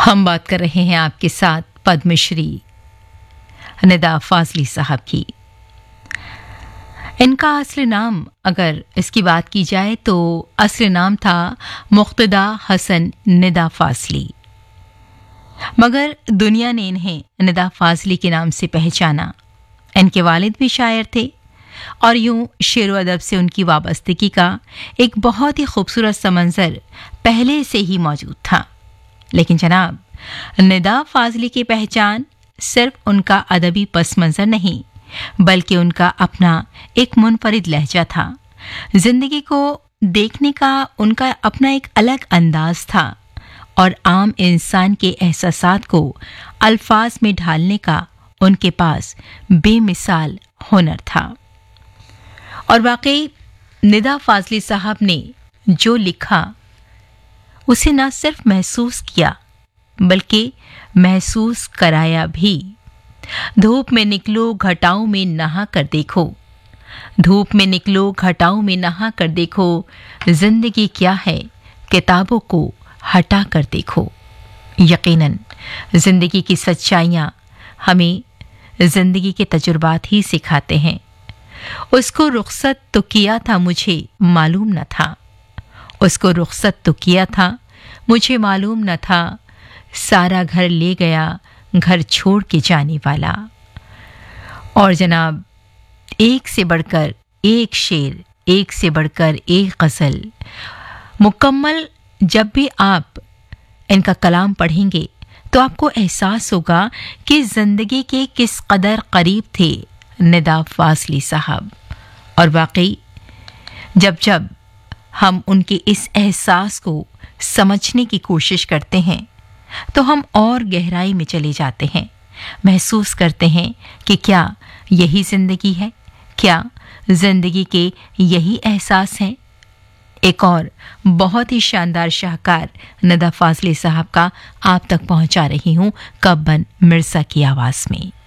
हम बात कर रहे हैं आपके साथ पद्मश्री निदा फाजली साहब की। इनका असली नाम अगर इसकी बात की जाए तो असली नाम था मुक्तदा हसन निदा फाजली, मगर दुनिया ने इन्हें निदा फाजली के नाम से पहचाना। इनके वालिद भी शायर थे और यूं शेर व अदब से उनकी वाबस्तगी का एक बहुत ही खूबसूरत सा मंजर पहले से ही मौजूद था। लेकिन जनाब, निदा फाजली की पहचान सिर्फ उनका अदबी पस मंजर नहीं, बल्कि उनका अपना एक मुनफरिद लहजा था। जिंदगी को देखने का उनका अपना एक अलग अंदाज था और आम इंसान के एहसासात को अल्फाज में ढालने का उनके पास बेमिसाल हुनर था। और वाकई निदा फाजली साहब ने जो लिखा उसे न सिर्फ महसूस किया बल्कि महसूस कराया भी। धूप में निकलो घटाओं में नहा कर देखो, धूप में निकलो घटाओं में नहा कर देखो, जिंदगी क्या है किताबों को हटा कर देखो। यकीनन जिंदगी की सच्चाइयां हमें जिंदगी के तजुर्बात ही सिखाते हैं। उसको रुखसत तो किया था मुझे मालूम न था, उसको रुखसत तो किया था मुझे मालूम न था, सारा घर ले गया घर छोड़ के जाने वाला। और जनाब, एक से बढ़कर एक शेर, एक से बढ़कर एक गज़ल मुकम्मल जब भी आप इनका कलाम पढ़ेंगे तो आपको एहसास होगा कि जिंदगी के किस कदर करीब थे निदा फाजली साहब। और वाकई जब जब हम उनके इस एहसास को समझने की कोशिश करते हैं तो हम और गहराई में चले जाते हैं, महसूस करते हैं कि क्या यही जिंदगी है, क्या जिंदगी के यही एहसास हैं। एक और बहुत ही शानदार शाहकार निदा फाजली साहब का आप तक पहुंचा रही हूं कब्बन मिर्जा की आवाज में।